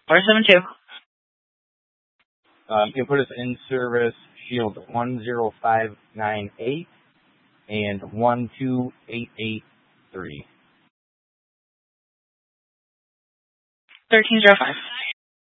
472. You can put us in service Shield 10598 and 12883. 1305.